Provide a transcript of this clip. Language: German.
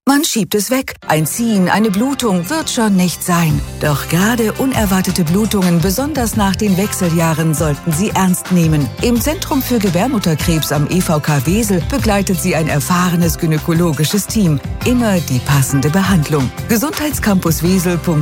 Man schiebt es weg. Ein Ziehen, eine Blutung wird schon nicht sein. Doch gerade unerwartete Blutungen, besonders nach den Wechseljahren, sollten Sie ernst nehmen. Im Zentrum für Gebärmutterkrebs am EVK Wesel begleitet Sie ein erfahrenes gynäkologisches Team. Immer die passende Behandlung. Gesundheitscampuswesel.de